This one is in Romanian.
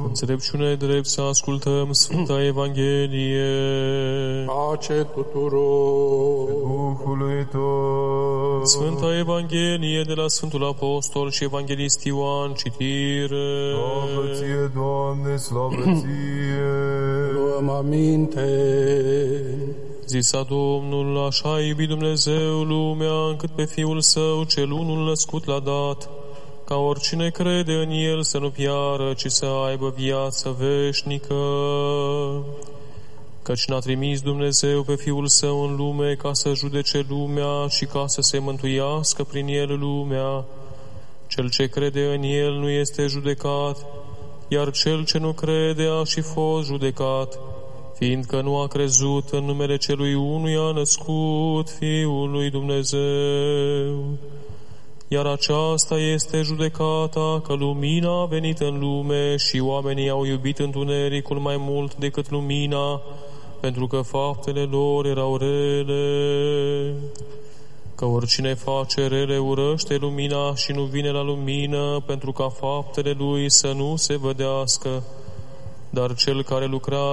Înțelepciune drept să ascultăm Sfânta Evanghelie. Pace tuturor. Duhului Tău. Sfânta Evanghelie de la Sfântul Apostol și Evanghelist Ioan, citire. Slavă Ție, Doamne, slavă Ție. Luăm aminte. Zisa Domnul, așa a iubit Dumnezeu lumea, încât pe Fiul Său, cel unul născut l-a dat, ca oricine crede în El să nu piară, ci să aibă viață veșnică. Căci n-a trimis Dumnezeu pe Fiul Său în lume ca să judece lumea și ca să se mântuiască prin El lumea. Cel ce crede în El nu este judecat, iar cel ce nu crede a și fost judecat, fiindcă nu a crezut în numele celui unuia născut, Fiul lui Dumnezeu. Iar aceasta este judecata, că lumina a venit în lume și oamenii au iubit întunericul mai mult decât lumina, pentru că faptele lor erau rele. Că oricine face rele urăște lumina și nu vine la lumină, pentru ca faptele lui să nu se vădească, dar cel care lucrează